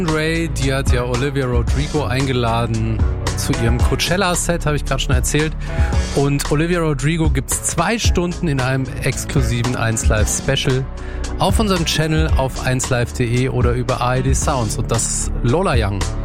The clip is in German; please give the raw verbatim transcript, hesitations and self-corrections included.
Ray, die hat ja Olivia Rodrigo eingeladen zu ihrem Coachella-Set, habe ich gerade schon erzählt. Und Olivia Rodrigo gibt's zwei Stunden in einem exklusiven eins Live Special auf unserem Channel auf eins live punkt de oder über A R D Sounds. Und das ist Lola Young.